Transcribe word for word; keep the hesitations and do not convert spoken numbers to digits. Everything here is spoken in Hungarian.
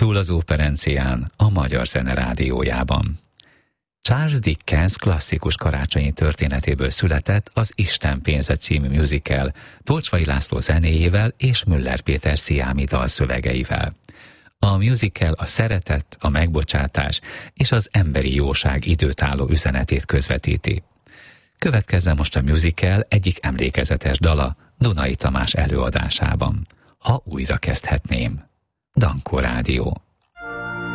Túl az Óperencián, a Magyar Zene Rádiójában. Charles Dickens klasszikus karácsonyi történetéből született az Isten pénze című musical, Tolcsvai László zenéjével és Müller Péter sziámi dalszövegeivel. A musical a szeretet, a megbocsátás és az emberi jóság időtálló üzenetét közvetíti. Következzen most a musical egyik emlékezetes dala Dunai Tamás előadásában. Ha újra kezdhetném. Dankó Rádió.